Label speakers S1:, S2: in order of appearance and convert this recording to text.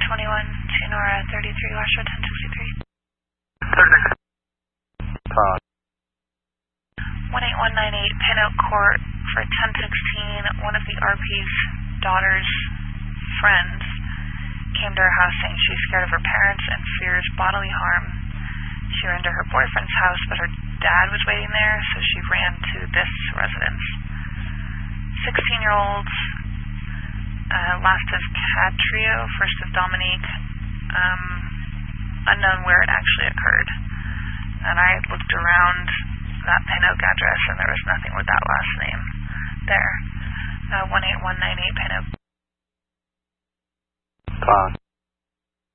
S1: 21 to Nora 33, Washwood 1063.
S2: 36. Todd.
S1: 18198 Pin Oak Court for 1016. One of the RP's daughter's friends came to her house saying she's scared of her parents and fears bodily harm. She ran to her boyfriend's house, but her dad was waiting there, so she ran to this residence. 16-year-olds, last of Catrio, first of Dominique, unknown where it actually occurred. And I looked around that Pin Oak address, and there was nothing with that last name there. 18198 Pin Oak.
S2: Todd.